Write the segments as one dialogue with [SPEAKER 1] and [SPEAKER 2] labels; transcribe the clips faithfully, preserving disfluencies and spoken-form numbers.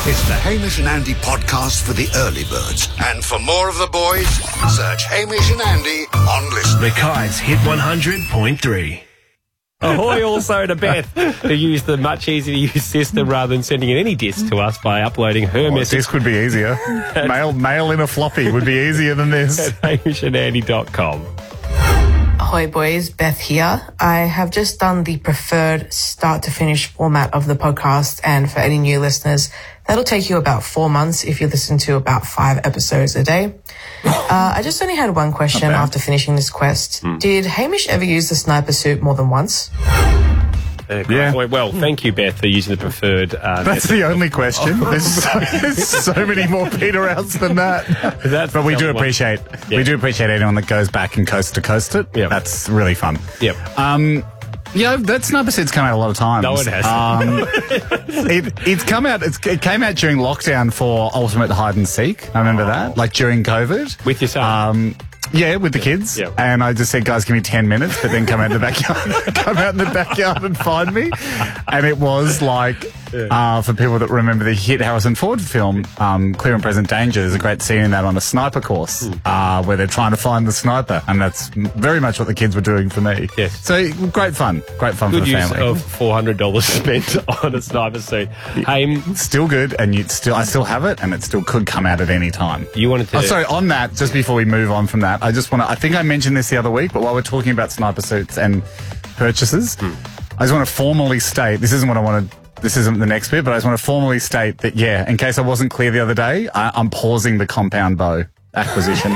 [SPEAKER 1] It's the Hamish and Andy podcast for the early birds. And for more of the boys, search Hamish and Andy on Listen.
[SPEAKER 2] Mackay's Hit one hundred point three.
[SPEAKER 3] Ahoy also to Beth, who used the much easier to use system rather than sending in any disc to us by uploading her
[SPEAKER 4] Oh,
[SPEAKER 3] message
[SPEAKER 4] this would be easier. mail, mail in a floppy would be easier than this.
[SPEAKER 3] at hamish and andy dot com.
[SPEAKER 5] Ahoy boys, Beth here. I have just done the preferred start to finish format of the podcast, and for any new listeners, that'll take you about four months if you listen to about five episodes a day. Uh, I just only had one question after finishing this quest.
[SPEAKER 3] Mm.
[SPEAKER 5] Did Hamish ever use the sniper suit more than once?
[SPEAKER 3] Uh,
[SPEAKER 4] Yeah.
[SPEAKER 3] Well, well, thank you, Beth, for using the preferred. Uh,
[SPEAKER 4] That's the only question. There's so, there's so many more Peter outs than that.
[SPEAKER 3] That's
[SPEAKER 4] But we
[SPEAKER 3] the
[SPEAKER 4] do
[SPEAKER 3] other one.
[SPEAKER 4] appreciate
[SPEAKER 3] Yeah.
[SPEAKER 4] we do appreciate anyone that goes back and coast to coast it.
[SPEAKER 3] Yep.
[SPEAKER 4] That's really fun.
[SPEAKER 3] Yep.
[SPEAKER 4] Um, yeah, that sniper suit's come out a lot of times.
[SPEAKER 3] No, it hasn't.
[SPEAKER 4] Um, it, it's come out. It's, it came out during lockdown for Ultimate Hide and Seek. I remember that, like during COVID.
[SPEAKER 3] With your son?
[SPEAKER 4] Um, yeah, with the kids.
[SPEAKER 3] Yeah.
[SPEAKER 4] And I just said, guys, give me ten minutes, but then come out in the backyard, come out in the backyard and find me. And it was like, uh, for people that remember the hit Harrison Ford film, um, Clear and Present Danger, there's a great scene in that on a sniper course, uh, where they're trying to find the sniper. And that's very much what the kids were doing for me.
[SPEAKER 3] Yes.
[SPEAKER 4] So great fun. Great fun
[SPEAKER 3] Good
[SPEAKER 4] for the
[SPEAKER 3] use
[SPEAKER 4] family.
[SPEAKER 3] of four hundred dollars spent on a sniper suit. Hey,
[SPEAKER 4] Still good, and you still, I still have it, and it still could come out at any time.
[SPEAKER 3] you wanted to...
[SPEAKER 4] Oh, sorry, on that, just before we move on from that, I just want to, I think I mentioned this the other week, but while we're talking about sniper suits and purchases,
[SPEAKER 3] Hmm.
[SPEAKER 4] I just want to formally state, this isn't what I want to, this isn't the next bit, but I just want to formally state that, yeah, in case I wasn't clear the other day, I, I'm pausing the compound bow acquisition.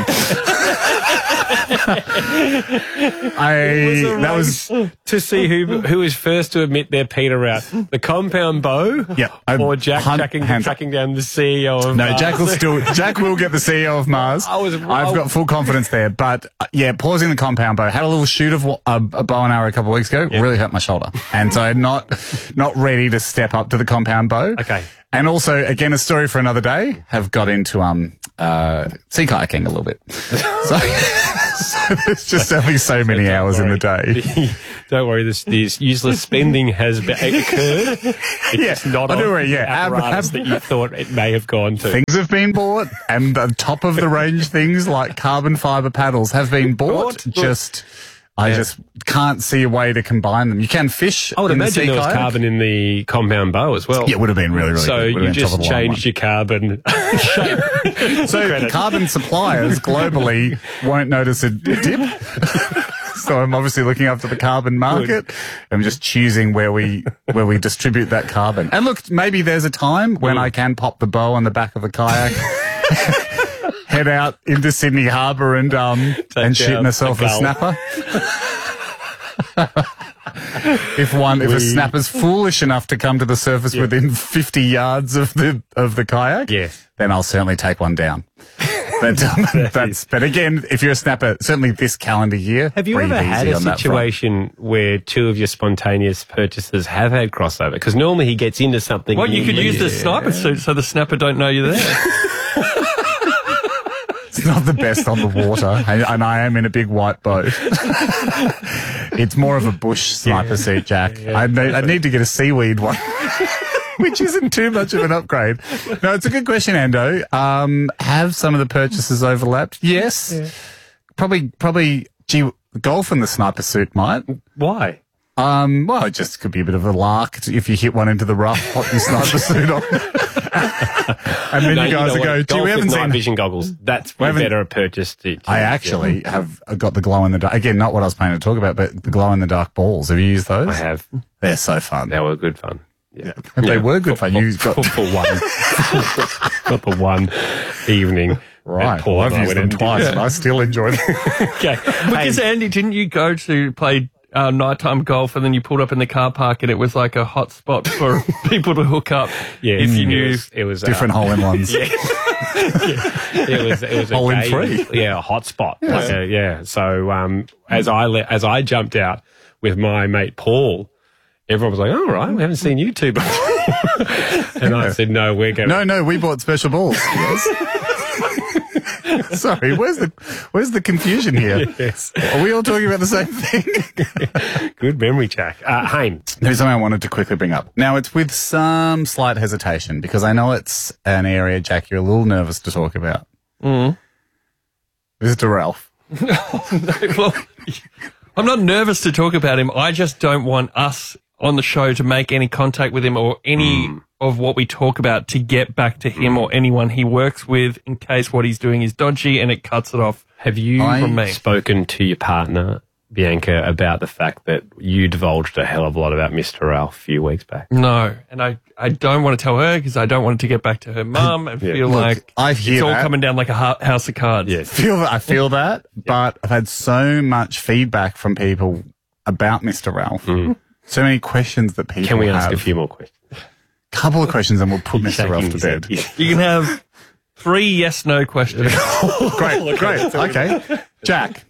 [SPEAKER 4] I, that was,
[SPEAKER 3] to see who who is first to admit their Peter out. The compound bow?
[SPEAKER 4] Yeah, I-
[SPEAKER 3] Or Jack
[SPEAKER 4] hun-
[SPEAKER 3] tracking,
[SPEAKER 4] hands-
[SPEAKER 3] tracking down the C E O of
[SPEAKER 4] no,
[SPEAKER 3] Mars?
[SPEAKER 4] Jack will still, Jack will get the C E O of Mars.
[SPEAKER 3] I was-
[SPEAKER 4] I've got full confidence there, but uh, yeah, pausing the compound bow. Had a little shoot of uh, a bow and arrow a couple of weeks ago, really hurt my shoulder. And so I'm not, not ready to step up to the compound bow.
[SPEAKER 3] Okay.
[SPEAKER 4] And also, again, a story for another day, have got into, um, uh, sea kayaking a little bit. So, so there's just only so many
[SPEAKER 3] Don't
[SPEAKER 4] hours in the
[SPEAKER 3] worry.
[SPEAKER 4] day.
[SPEAKER 3] Don't worry, this, this useless spending has be- occurred. It's
[SPEAKER 4] Yeah,
[SPEAKER 3] not
[SPEAKER 4] I
[SPEAKER 3] on
[SPEAKER 4] don't worry,
[SPEAKER 3] the
[SPEAKER 4] yeah. Ab-
[SPEAKER 3] apparatus
[SPEAKER 4] ab-
[SPEAKER 3] that you thought it may have gone to.
[SPEAKER 4] Things have been bought, and the top of the range things like carbon fiber paddles have been bought.
[SPEAKER 3] Bought?
[SPEAKER 4] Just, I
[SPEAKER 3] Yeah.
[SPEAKER 4] just can't see a way to combine them. You can fish.
[SPEAKER 3] I would
[SPEAKER 4] in the
[SPEAKER 3] imagine
[SPEAKER 4] sea
[SPEAKER 3] there was
[SPEAKER 4] kayak.
[SPEAKER 3] carbon in the compound bow as well.
[SPEAKER 4] Yeah, it would have been really, really
[SPEAKER 3] So
[SPEAKER 4] good. Would
[SPEAKER 3] you
[SPEAKER 4] have been top
[SPEAKER 3] just
[SPEAKER 4] of the line
[SPEAKER 3] changed your carbon.
[SPEAKER 4] one. So
[SPEAKER 3] credit.
[SPEAKER 4] carbon suppliers globally won't notice a dip. So I'm obviously looking after the carbon market. I'm just choosing where we where we distribute that carbon. And look, maybe there's a time when
[SPEAKER 3] Mm.
[SPEAKER 4] I can pop the bow on the back of a kayak. Head out into Sydney Harbour and um and shoot
[SPEAKER 3] down
[SPEAKER 4] myself
[SPEAKER 3] a
[SPEAKER 4] a,
[SPEAKER 3] gull.
[SPEAKER 4] snapper. if one if a snapper's foolish enough to come to the surface within fifty yards of the of the kayak,
[SPEAKER 3] Yes.
[SPEAKER 4] then I'll certainly take one down. But um, that's but again, if you're a snapper, certainly this calendar year.
[SPEAKER 3] Have you
[SPEAKER 4] breathe
[SPEAKER 3] ever had
[SPEAKER 4] easy
[SPEAKER 3] a
[SPEAKER 4] on that front.
[SPEAKER 3] situation where two of your spontaneous purchases have had crossover? Because normally he gets into something.
[SPEAKER 6] Well, you could use the
[SPEAKER 3] Yeah.
[SPEAKER 6] sniper suit so the snapper don't know you're there.
[SPEAKER 4] It's not the best on the water, and, and I am in a big white boat. It's more of a bush sniper suit, Jack. I, need, I need to get a seaweed one, which isn't too much of an upgrade. No, it's a good question, Ando. Um, have some of the purchases overlapped? Yes. Probably, probably, gee, golf and the sniper suit might.
[SPEAKER 3] Why?
[SPEAKER 4] Um, well, it just could be a bit of a lark if you hit one into the rough, pop your sniper suit on. And then
[SPEAKER 3] No,
[SPEAKER 4] you guys
[SPEAKER 3] know
[SPEAKER 4] will
[SPEAKER 3] what?
[SPEAKER 4] go, gee,
[SPEAKER 3] Golf
[SPEAKER 4] we haven't
[SPEAKER 3] with night
[SPEAKER 4] seen...
[SPEAKER 3] vision goggles. That's
[SPEAKER 4] haven't-
[SPEAKER 3] better a purchase. To,
[SPEAKER 4] I actually have got the glow in the dark. Again, not what I was planning to talk about, but the glow in the dark balls. Have you used those?
[SPEAKER 3] I have.
[SPEAKER 4] They're so fun.
[SPEAKER 3] They were good fun. Yeah.
[SPEAKER 4] They
[SPEAKER 3] Yeah.
[SPEAKER 4] were good
[SPEAKER 3] for,
[SPEAKER 4] fun. You
[SPEAKER 3] for,
[SPEAKER 4] got
[SPEAKER 3] for one. Got the one evening.
[SPEAKER 4] right.
[SPEAKER 3] that Paul
[SPEAKER 4] Well,
[SPEAKER 3] and
[SPEAKER 4] I've
[SPEAKER 3] I
[SPEAKER 4] used
[SPEAKER 3] went
[SPEAKER 4] them
[SPEAKER 3] and
[SPEAKER 4] twice,
[SPEAKER 3] did.
[SPEAKER 4] and I still enjoy them.
[SPEAKER 3] Okay.
[SPEAKER 6] Because,
[SPEAKER 3] Hey,
[SPEAKER 6] Andy, didn't you go to play uh, nighttime golf and then you pulled up in the car park and it was like a hot spot for people to hook up
[SPEAKER 3] yeah,
[SPEAKER 6] if you
[SPEAKER 3] it
[SPEAKER 6] knew?
[SPEAKER 3] was, it was
[SPEAKER 4] Different
[SPEAKER 3] uh,
[SPEAKER 4] hole in ones.
[SPEAKER 3] Yeah. It was it was a
[SPEAKER 4] Hole in
[SPEAKER 3] gay-
[SPEAKER 4] three.
[SPEAKER 3] Yeah, a hot spot. Yeah. Like a, yeah. So um, as I le- as I jumped out with my mate Paul, everyone was like, "All right, we haven't seen you two before." And I said, "No, we're going."
[SPEAKER 4] No, no, we bought special balls. Yes. Sorry, where's the where's the confusion here?
[SPEAKER 3] Yes.
[SPEAKER 4] Are we all talking about the same thing?
[SPEAKER 3] Good memory, Jack. Uh, Haim.
[SPEAKER 4] There's something I wanted to quickly bring up. Now, it's with some slight hesitation because I know it's an area, Jack, you're a little nervous to talk about.
[SPEAKER 6] Mm.
[SPEAKER 4] Mister Ralph.
[SPEAKER 6] Well, I'm not nervous to talk about him. I just don't want us on the show to make any contact with him or any mm. of what we talk about to get back to him or anyone he works with in case what he's doing is dodgy and it cuts it off.
[SPEAKER 3] Have you
[SPEAKER 4] I,
[SPEAKER 6] from me.
[SPEAKER 3] spoken to your partner, Bianca, about the fact that you divulged a hell of a lot about Mister Ralph a few weeks back?
[SPEAKER 6] No, and I, I don't want to tell her because I don't want it to get back to her mum and
[SPEAKER 3] Yeah.
[SPEAKER 6] feel
[SPEAKER 4] Look,
[SPEAKER 6] like
[SPEAKER 4] I hear
[SPEAKER 6] it's all
[SPEAKER 4] that.
[SPEAKER 6] coming down like a ha- house of cards.
[SPEAKER 3] Yes.
[SPEAKER 4] Feel that I feel that, but I've had so much feedback from people about Mister Ralph.
[SPEAKER 3] Mm.
[SPEAKER 4] So many questions that people
[SPEAKER 3] Can we ask
[SPEAKER 4] have.
[SPEAKER 3] a few more questions?
[SPEAKER 4] Couple of questions and we'll put Mister
[SPEAKER 3] Shaking
[SPEAKER 4] Ralph to
[SPEAKER 3] his
[SPEAKER 4] bed.
[SPEAKER 3] head. Yeah.
[SPEAKER 6] You can have three yes-no questions.
[SPEAKER 4] Great, great. Okay. Jack.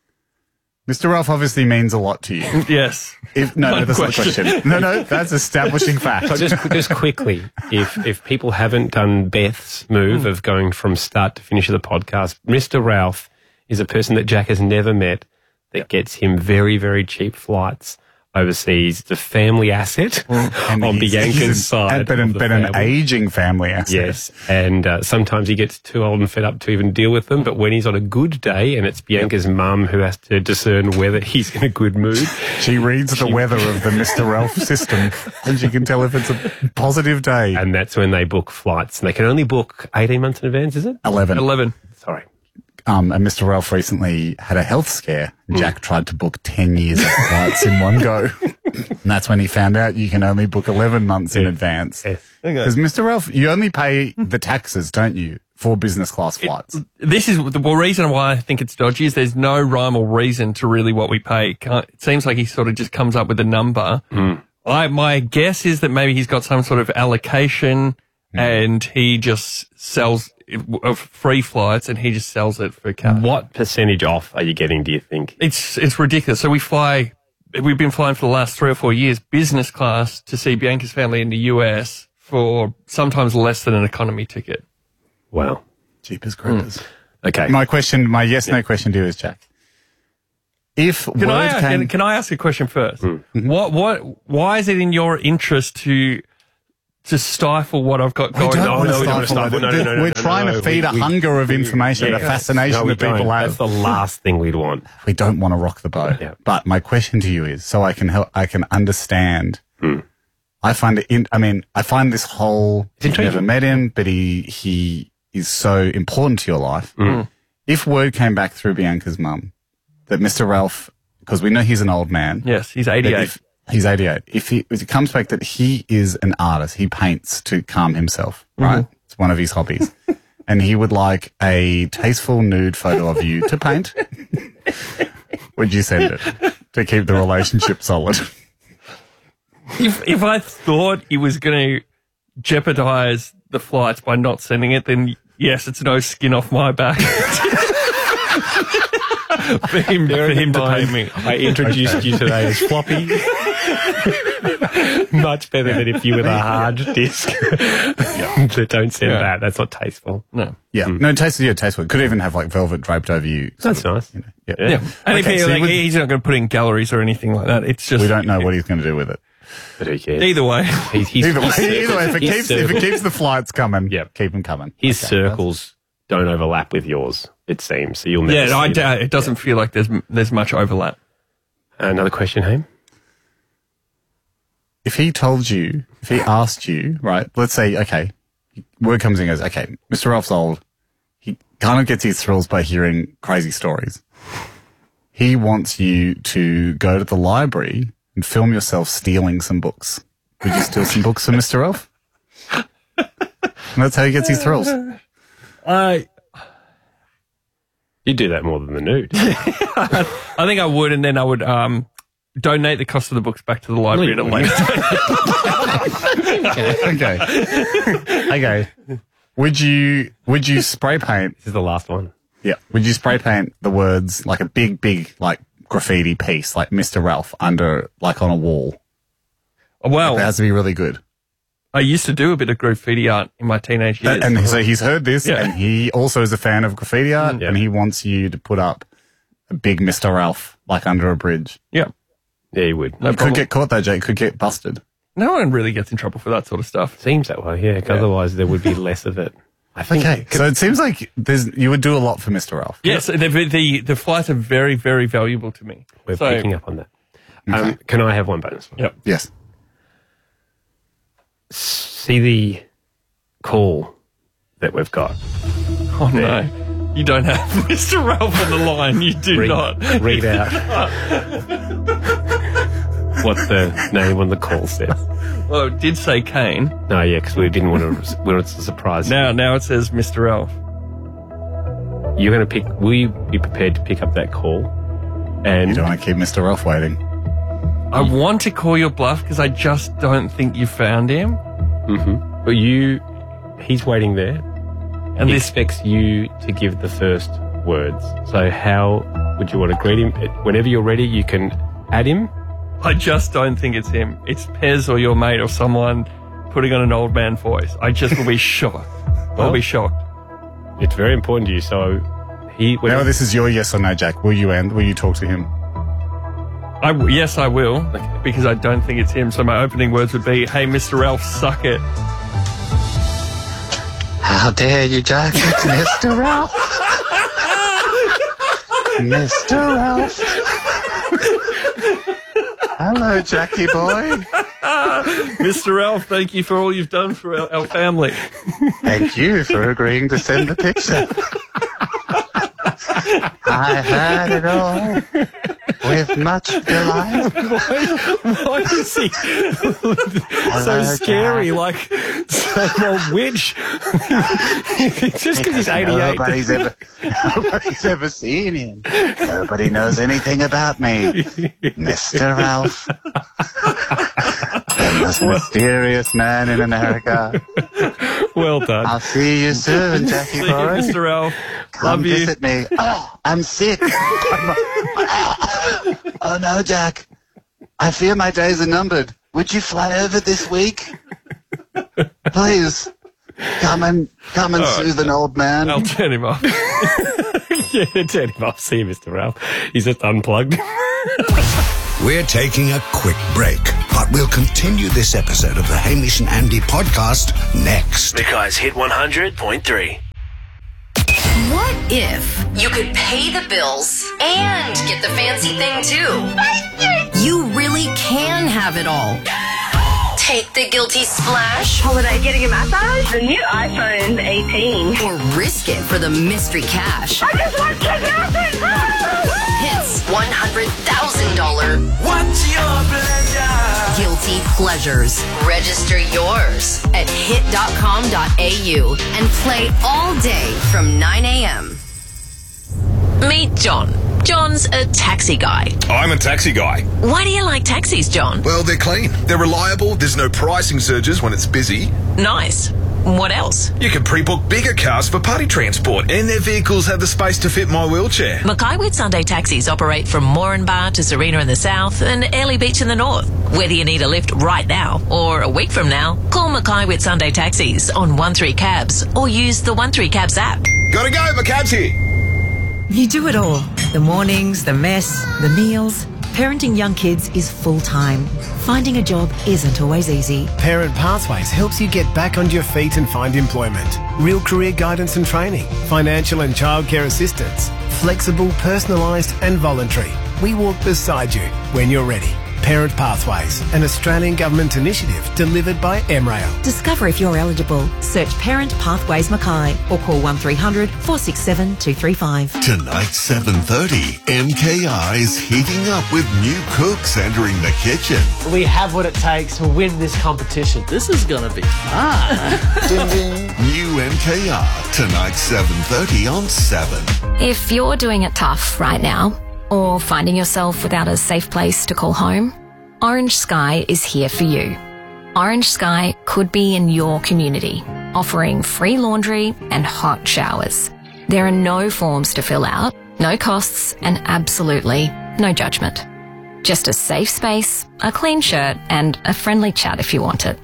[SPEAKER 4] Mister Ralph obviously means a lot to you.
[SPEAKER 6] Yes.
[SPEAKER 4] If, no, no,
[SPEAKER 6] One
[SPEAKER 4] that's not the
[SPEAKER 6] question.
[SPEAKER 4] question. No, no, that's establishing fact.
[SPEAKER 3] So just, just quickly, if if people haven't done Beth's move
[SPEAKER 6] Hmm.
[SPEAKER 3] of going from start to finish of the podcast, Mister Ralph is a person that Jack has never met that gets him very, very cheap flights overseas. The family asset
[SPEAKER 4] And
[SPEAKER 3] on
[SPEAKER 4] he's-
[SPEAKER 3] Bianca's
[SPEAKER 4] he's
[SPEAKER 3] side.
[SPEAKER 4] But, an,
[SPEAKER 3] of the
[SPEAKER 4] but an
[SPEAKER 3] family.
[SPEAKER 4] aging family asset.
[SPEAKER 3] Yes, and uh, sometimes he gets too old and fed up to even deal with them. But when he's on a good day, and it's Bianca's mum who has to discern whether he's in a good mood,
[SPEAKER 4] She reads the weather of the Mister Ralph system and she can tell if it's a positive day.
[SPEAKER 3] and that's when they book flights. And they can only book eighteen months in advance, is it?
[SPEAKER 4] eleven.
[SPEAKER 6] Eleven.
[SPEAKER 3] Sorry.
[SPEAKER 4] Um, and Mister Ralph recently had a health scare. Jack tried to book ten years of flights in one go. And that's when he found out you can only book eleven months in
[SPEAKER 3] Yeah.
[SPEAKER 4] advance.
[SPEAKER 3] Yes.
[SPEAKER 4] Because Mister Ralph, you only pay the taxes, don't you, for business class flights?
[SPEAKER 6] This is the well, reason why I think it's dodgy is there's no rhyme or reason to really what we pay. Can't- It seems like he sort of just comes up with a number. I, my guess is that maybe he's got some sort of allocation and he just sells of free flights and he just sells it for cash.
[SPEAKER 3] What percentage off are you getting, do you think?
[SPEAKER 6] It's it's ridiculous. So we fly. We've been flying for the last three or four years, business class, to see Bianca's family in the U S for sometimes less than an economy ticket.
[SPEAKER 3] Wow.
[SPEAKER 4] Jeepers creepers.
[SPEAKER 3] Okay.
[SPEAKER 4] My question, my yes, no question to you is, Jack. If
[SPEAKER 6] Can
[SPEAKER 4] word
[SPEAKER 6] I
[SPEAKER 4] came...
[SPEAKER 6] can, can I ask a question first? What what why is it in your interest to to stifle what I've got going
[SPEAKER 4] don't
[SPEAKER 6] on?
[SPEAKER 4] want to
[SPEAKER 3] no, we don't
[SPEAKER 4] stifle
[SPEAKER 3] want to
[SPEAKER 4] it.
[SPEAKER 3] stifle- no, no, no, no,
[SPEAKER 4] We're
[SPEAKER 3] no,
[SPEAKER 4] trying
[SPEAKER 3] no,
[SPEAKER 4] to feed
[SPEAKER 3] we-
[SPEAKER 4] a
[SPEAKER 3] we-
[SPEAKER 4] hunger of information, a
[SPEAKER 3] Yes.
[SPEAKER 4] fascination
[SPEAKER 3] No, we
[SPEAKER 4] that people
[SPEAKER 3] don't.
[SPEAKER 4] have.
[SPEAKER 3] That's the last thing we'd want.
[SPEAKER 4] We don't want to rock the boat.
[SPEAKER 3] Yeah.
[SPEAKER 4] But my question to you is, so I can help, I can understand.
[SPEAKER 3] Hmm.
[SPEAKER 4] I find it. In, I mean, I find this whole. You've
[SPEAKER 3] intriguing.
[SPEAKER 4] never met him, but he he is so important to your life.
[SPEAKER 3] Hmm.
[SPEAKER 4] If word came back through Bianca's mum that Mister Ralph, because we know he's an old man.
[SPEAKER 6] Yes, he's
[SPEAKER 4] that
[SPEAKER 6] eighty-eight.
[SPEAKER 4] if- he's eighty-eight. If he if it comes back that he is an artist, he paints to calm himself. Right,
[SPEAKER 3] Mm-hmm.
[SPEAKER 4] it's one of his hobbies. And he would like a tasteful nude photo of you to paint. Would you send it to keep the relationship solid?
[SPEAKER 6] If if I thought he was going to jeopardize the flights by not sending it, then yes, it's no skin off my back. for him, for him to pay me.
[SPEAKER 3] I introduced you today as floppy. Much better than if you were the hard disk. Don't send
[SPEAKER 6] Yeah.
[SPEAKER 3] that. That's not tasteful.
[SPEAKER 6] No.
[SPEAKER 4] Yeah, no, tasteful. Yeah, tasteful. Could even have like velvet draped over you.
[SPEAKER 3] That's nice.
[SPEAKER 4] You know, yeah.
[SPEAKER 6] Yeah. And if
[SPEAKER 4] Okay,
[SPEAKER 6] he,
[SPEAKER 4] so
[SPEAKER 6] like,
[SPEAKER 4] you would-
[SPEAKER 6] he's not going to put it in galleries or anything like that. It's just
[SPEAKER 4] We don't know what he's going to do with it.
[SPEAKER 3] But who cares?
[SPEAKER 6] either way.
[SPEAKER 3] He's, he's,
[SPEAKER 4] Either way,
[SPEAKER 3] his
[SPEAKER 4] either way, if it
[SPEAKER 3] his
[SPEAKER 4] keeps if it
[SPEAKER 3] circles-
[SPEAKER 4] keeps the flights coming,
[SPEAKER 3] Yep.
[SPEAKER 4] keep them coming.
[SPEAKER 3] his
[SPEAKER 4] Okay,
[SPEAKER 3] circles don't overlap with yours, it seems. So you'll never
[SPEAKER 6] Yeah,
[SPEAKER 3] see
[SPEAKER 6] I
[SPEAKER 3] them.
[SPEAKER 6] doubt it doesn't feel like there's there's much overlap.
[SPEAKER 3] Another question, Haim?
[SPEAKER 4] If he told you, if he asked you, right, let's say, okay, word comes in and goes, okay, Mister Ralph's old. He kind of gets his thrills by hearing crazy stories. He wants you to go to the library and film yourself stealing some books. Would you steal some books from Mister Ralph? And that's how he gets his thrills.
[SPEAKER 6] I
[SPEAKER 3] You do that more than the nude.
[SPEAKER 6] I think I would, and then I would um, donate the cost of the books back to the library at a later date.
[SPEAKER 4] Okay. Okay. Would you, would you spray paint?
[SPEAKER 3] This is the last one.
[SPEAKER 4] Yeah. Would you spray paint the words like a big, big, like graffiti piece, like Mister Ralph under, like on a wall?
[SPEAKER 6] Well,
[SPEAKER 4] It has to be really good.
[SPEAKER 6] I used to do a bit of graffiti art in my teenage years.
[SPEAKER 4] And, and so he's heard this,
[SPEAKER 6] Yeah.
[SPEAKER 4] and he also is a fan of graffiti art,
[SPEAKER 3] Yeah.
[SPEAKER 4] and he wants you to put up a big Mister Ralph, like under a bridge.
[SPEAKER 6] yeah.
[SPEAKER 3] Yeah, you would.
[SPEAKER 6] No
[SPEAKER 4] You
[SPEAKER 6] problem.
[SPEAKER 4] could get caught though, Jake. Could get busted.
[SPEAKER 6] No one really gets in trouble for that sort of stuff.
[SPEAKER 3] Seems that way, yeah. 'Cause otherwise, there would be less of it. I think.
[SPEAKER 4] Okay, so it seems like there's you would do a lot for Mister Ralph.
[SPEAKER 6] Yes, the, the the flights are very, very valuable to me.
[SPEAKER 3] We're
[SPEAKER 6] So-
[SPEAKER 3] picking up on that. Um, can I have one bonus?
[SPEAKER 6] Yep.
[SPEAKER 4] Yes.
[SPEAKER 3] See the call that we've got.
[SPEAKER 6] Oh, no. You don't have Mister Ralph on the line. You do
[SPEAKER 3] Read,
[SPEAKER 6] not.
[SPEAKER 3] read out what the name on the call says.
[SPEAKER 6] Well, it did say Kane.
[SPEAKER 3] No, yeah, because we didn't want to. We wanted to surprise.
[SPEAKER 6] Now, now it says Mister Ralph.
[SPEAKER 3] You're going to pick. Will you be prepared to pick up that call? And
[SPEAKER 4] You don't want to keep Mister Ralph waiting.
[SPEAKER 6] I want to call your bluff because I just don't think you found him.
[SPEAKER 3] but you, he's waiting there.
[SPEAKER 6] And
[SPEAKER 3] He
[SPEAKER 6] this,
[SPEAKER 3] expects you to give the first words. So how would you want to greet him? Whenever you're ready, you can add him.
[SPEAKER 6] I just don't think it's him. It's Pez or your mate or someone putting on an old man voice. I just will be shocked. I'll
[SPEAKER 3] Well-
[SPEAKER 6] be shocked.
[SPEAKER 3] It's very important to you. So he.
[SPEAKER 4] Now this is your yes or no, Jack. Will you end? Will you talk to him?
[SPEAKER 6] I w- yes, I will, because I don't think it's him. So my opening words would be, "Hey, Mister Ralph, suck it."
[SPEAKER 7] How dare you, Jack? It's Mister Ralph. Mister Ralph. Hello, Jackie boy.
[SPEAKER 6] Mister Ralph, thank you for all you've done for our, our family.
[SPEAKER 7] Thank you for agreeing to send the picture. I had it all with much delight.
[SPEAKER 3] Why is he so
[SPEAKER 7] Hello,
[SPEAKER 3] scary?
[SPEAKER 7] Jack.
[SPEAKER 3] Like some old witch. Just because he's eighty-eight.
[SPEAKER 7] Nobody's ever, nobody's ever seen him. Nobody knows anything about me. Mister Ralph. The most mysterious man in America.
[SPEAKER 3] Well done.
[SPEAKER 7] I'll see you soon, Jackie
[SPEAKER 6] See you,
[SPEAKER 7] boy.
[SPEAKER 6] Mister Ralph.
[SPEAKER 7] Come
[SPEAKER 6] Love you.
[SPEAKER 7] visit me. Oh, I'm sick. Oh no, Jack. I fear my days are numbered. Would you fly over this week? Please. Come and come and
[SPEAKER 6] All right,
[SPEAKER 7] soothe an old man.
[SPEAKER 6] I'll turn him off.
[SPEAKER 3] Yeah, turn him off. See you, Mister Ralph. He's just unplugged.
[SPEAKER 1] We're taking a quick break, but we'll continue this episode of the Hamish and Andy podcast next.
[SPEAKER 2] Mackay's Hit one hundred point three.
[SPEAKER 8] What if you could pay the bills and get the fancy thing too? You really can have it all. Take the guilty splash
[SPEAKER 9] Holiday getting a massage? The new iPhone eighteen.
[SPEAKER 8] or risk it for the mystery cash.
[SPEAKER 9] I just want kidnapping!
[SPEAKER 8] Hits one hundred thousand dollars
[SPEAKER 2] What's your pleasure?
[SPEAKER 8] guilty pleasures. Register yours at hit dot com dot a u and play all day from nine a.m.
[SPEAKER 10] Meet John. John's a taxi guy.
[SPEAKER 11] I'm a taxi guy.
[SPEAKER 10] Why do you like taxis, John?
[SPEAKER 11] Well, they're clean. They're reliable. There's no pricing surges when it's busy.
[SPEAKER 10] Nice. What else?
[SPEAKER 11] You can pre-book bigger cars for party transport, and their vehicles have the space to fit my wheelchair.
[SPEAKER 10] Mackay Whitsunday taxis operate from Moranbah to Serena in the south and Airlie Beach in the north. Whether you need a lift right now or a week from now, call Mackay Whitsunday taxis on one three cabs or use the one three cabs app.
[SPEAKER 11] Gotta go, my cab's here.
[SPEAKER 12] You do it all. The mornings, the mess, the meals. Parenting young kids is full-time. Finding a job isn't always easy.
[SPEAKER 2] Parent Pathways helps you get back on your feet and find employment. Real career guidance and training, financial and childcare assistance, flexible, personalised and voluntary. We walk beside you when you're ready. Parent Pathways, an Australian government initiative delivered by M rail.
[SPEAKER 12] Discover if you're eligible. Search Parent Pathways Mackay or call one three hundred four six seven two three five.
[SPEAKER 13] Tonight, seven thirty, M K I is heating up with new cooks entering the kitchen.
[SPEAKER 14] We have what it takes to win this competition. This is going to be fun.
[SPEAKER 13] Ding, ding. New M K R, tonight, seven thirty on seven.
[SPEAKER 15] If you're doing it tough right now, or finding yourself without a safe place to call home, Orange Sky is here for you. Orange Sky could be in your community, offering free laundry and hot showers. There are no forms to fill out, no costs, and absolutely no judgment. Just a safe space, a clean shirt, and a friendly chat if you want it.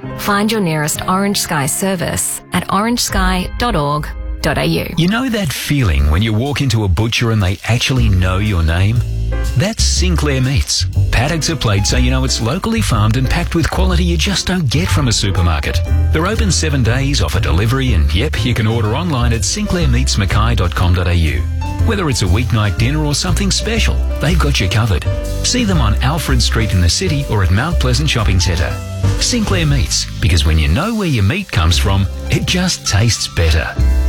[SPEAKER 15] Find your nearest Orange Sky service at orange sky dot org dot a u.
[SPEAKER 16] You know that feeling when you walk into a butcher and they actually know your name? That's Sinclair Meats. Paddocks are played so you know it's locally farmed and packed with quality you just don't get from a supermarket. They're open seven days, offer delivery, and yep, you can order online at sinclair meats mackay dot com dot a u. Whether it's a weeknight dinner or something special, they've got you covered. See them on Alfred Street in the city or at Mount Pleasant Shopping Centre. Sinclair Meats, because when you know where your meat comes from, it just tastes better.